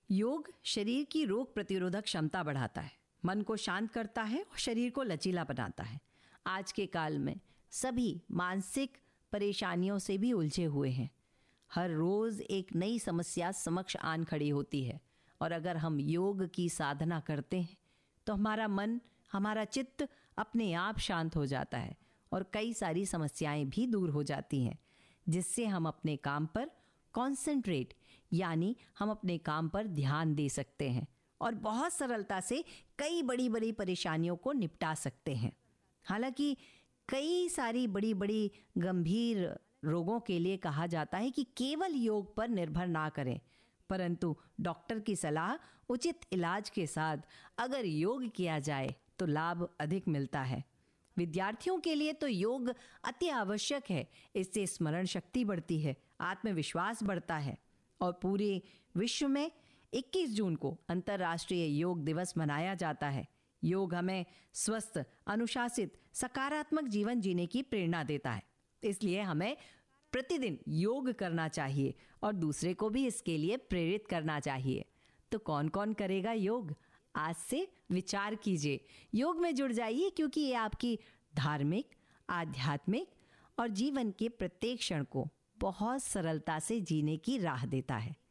योग शरीर की रोग प्रतिरोधक क्षमता बढ़ाता है, मन को शांत करता है और शरीर को लचीला बनाता है। आज के काल में सभी मानसिक परेशानियों से भी उलझे हुए हैं। हर रोज एक नई समस्या समक्ष आन खड़ी होती है और अगर हम योग की साधना करते हैं तो हमारा मन, हमारा चित्त अपने आप शांत हो जाता है और कई सारी समस्याएं भी दूर हो जाती हैं, जिससे हम अपने काम पर कॉन्सेंट्रेट यानी हम अपने काम पर ध्यान दे सकते हैं और बहुत सरलता से कई बड़ी बड़ी परेशानियों को निपटा सकते हैं। हालांकि कई सारी बड़ी बड़ी गंभीर रोगों के लिए कहा जाता है कि केवल योग पर निर्भर ना करें, परंतु डॉक्टर की सलाह, उचित इलाज के साथ अगर योग किया जाए तो लाभ अधिक मिलता है। विद्यार्थियों के लिए तो योग अति आवश्यक है। इससे स्मरण शक्ति बढ़ती है, आत्मविश्वास बढ़ता है और पूरे विश्व में 21 जून को अंतर्राष्ट्रीय योग दिवस मनाया जाता है। योग हमें स्वस्थ, अनुशासित, सकारात्मक जीवन जीने की प्रेरणा देता है। इसलिए हमें प्रतिदिन योग करना चाहिए और दूसरे को भी इसके लिए प्रेरित करना चाहिए। तो कौन कौन करेगा योग? आज से विचार कीजिए, योग में जुड़ जाइए, क्योंकि ये आपकी धार्मिक, आध्यात्मिक और जीवन के प्रत्येक क्षण को बहुत सरलता से जीने की राह देता है।